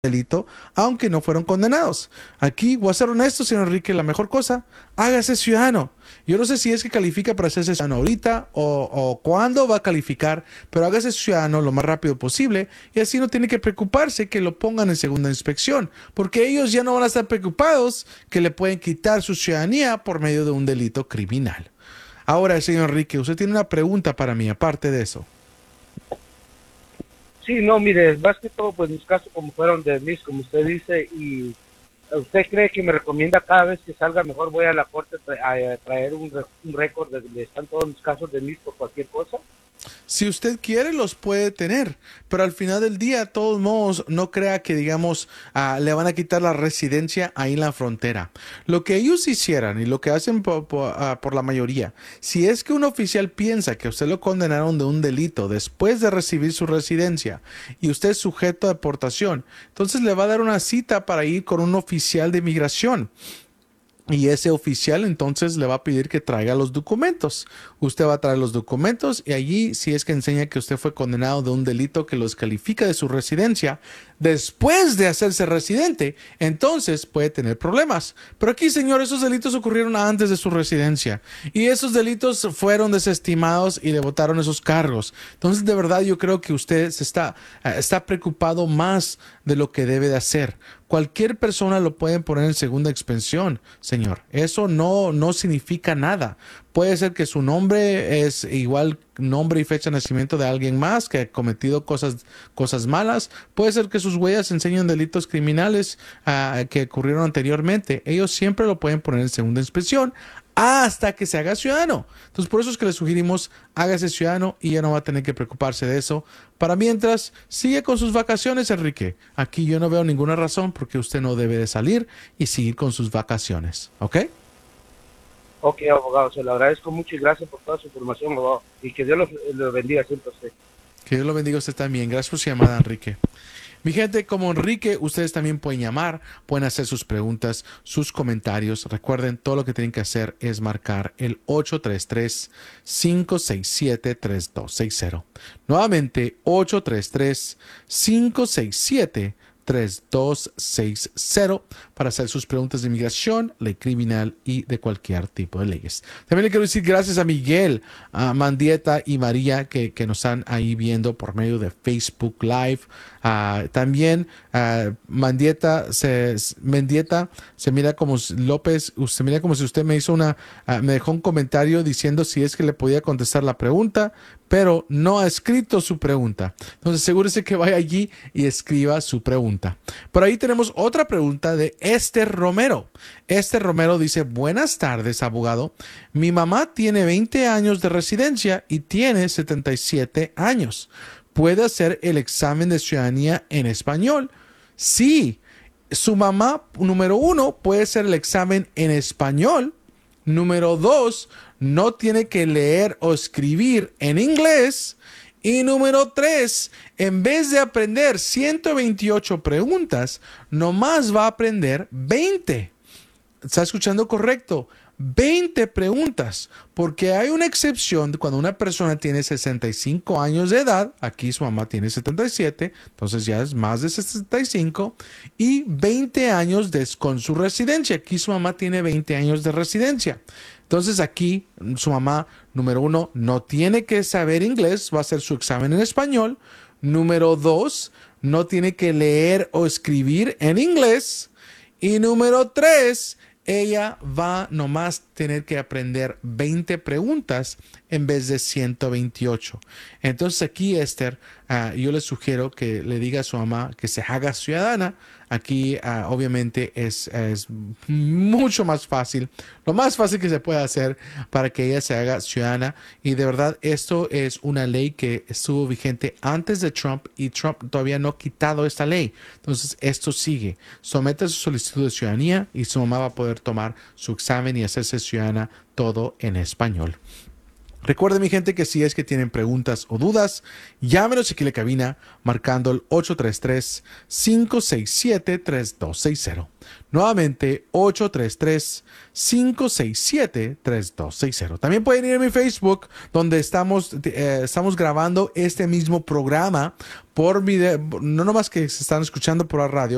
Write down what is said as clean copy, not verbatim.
delito, aunque no fueron condenados. Aquí, voy a ser honesto, señor Enrique, la mejor cosa, hágase ciudadano. Yo no sé si es que califica para hacerse ciudadano ahorita o cuándo va a calificar, pero hágase ciudadano lo más rápido posible y así no tiene que preocuparse que lo pongan en segunda inspección, porque ellos ya no van a estar preocupados que le pueden quitar su ciudadanía por medio de un delito criminal. Ahora, señor Enrique, usted tiene una pregunta para mí, aparte de eso. Sí, no, mire, más que todo, pues mis casos como fueron de mis, como usted dice, y usted cree que me recomienda cada vez que salga, mejor voy a la corte a traer un récord de están todos mis casos de mis por cualquier cosa. Si usted quiere, los puede tener, pero al final del día, de todos modos, no crea que, digamos, le van a quitar la residencia ahí en la frontera. Lo que ellos hicieran y lo que hacen por la mayoría, si es que un oficial piensa que usted lo condenaron de un delito después de recibir su residencia y usted es sujeto a deportación, entonces le va a dar una cita para ir con un oficial de inmigración. Y ese oficial entonces le va a pedir que traiga los documentos. Usted va a traer los documentos y allí, si es que enseña que usted fue condenado de un delito que lo descalifica de su residencia, después de hacerse residente, entonces puede tener problemas. Pero aquí, señor, esos delitos ocurrieron antes de su residencia y esos delitos fueron desestimados y le votaron esos cargos. Entonces, de verdad, yo creo que usted está preocupado más de lo que debe de hacer. Cualquier persona lo pueden poner en segunda expansión, señor. Eso no significa nada. Puede ser que su nombre es igual nombre y fecha de nacimiento de alguien más que ha cometido cosas malas. Puede ser que sus huellas enseñen delitos criminales que ocurrieron anteriormente. Ellos siempre lo pueden poner en segunda inspección hasta que se haga ciudadano. Entonces, por eso es que le sugerimos hágase ciudadano y ya no va a tener que preocuparse de eso. Para mientras, sigue con sus vacaciones, Enrique. Aquí yo no veo ninguna razón porque usted no debe de salir y seguir con sus vacaciones. ¿Ok? Ok, abogado, se lo agradezco mucho y gracias por toda su información, abogado. Y que Dios lo bendiga siempre a usted. Que Dios lo bendiga a usted también. Gracias por su llamada, Enrique. Mi gente, como Enrique, ustedes también pueden llamar, pueden hacer sus preguntas, sus comentarios. Recuerden, todo lo que tienen que hacer es marcar el 833-567-3260. Nuevamente, 833-567-3260 para hacer sus preguntas de inmigración, ley criminal y de cualquier tipo de leyes. También le quiero decir gracias a Miguel, a Mandieta y María que nos están ahí viendo por medio de Facebook Live. También Mendieta se mira como López, se mira como si usted me hizo me dejó un comentario diciendo si es que le podía contestar la pregunta, pero no ha escrito su pregunta. Entonces asegúrese que vaya allí y escriba su pregunta. Por ahí tenemos otra pregunta de Esther Romero. Esther Romero dice, buenas tardes, abogado. Mi mamá tiene 20 años de residencia y tiene 77 años. ¿Puede hacer el examen de ciudadanía en español? Sí, su mamá, número uno, puede hacer el examen en español. Número dos, no tiene que leer o escribir en inglés. Y número tres, en vez de aprender 128 preguntas, nomás va a aprender 20. ¿Está escuchando correcto? 20 preguntas, porque hay una excepción cuando una persona tiene 65 años de edad, aquí su mamá tiene 77, entonces ya es más de 65, y 20 años con su residencia, aquí su mamá tiene 20 años de residencia. Entonces aquí su mamá, número uno, no tiene que saber inglés, va a hacer su examen en español. Número dos, no tiene que leer o escribir en inglés. Y número tres, ella va nomás tener que aprender 20 preguntas en vez de 128. Entonces aquí, Esther, yo le sugiero que le diga a su mamá que se haga ciudadana. Aquí obviamente es mucho más fácil, lo más fácil que se puede hacer para que ella se haga ciudadana. Y de verdad, esto es una ley que estuvo vigente antes de Trump y Trump todavía no ha quitado esta ley. Entonces, esto sigue. Somete su solicitud de ciudadanía y su mamá va a poder tomar su examen y hacerse ciudadana todo en español. Recuerden, mi gente, que si es que tienen preguntas o dudas, llámenos aquí a la cabina marcando el 833-567-3260. Nuevamente, 833-567-3260. También pueden ir a mi Facebook, donde estamos grabando este mismo programa por video, no nomás que se están escuchando por la radio,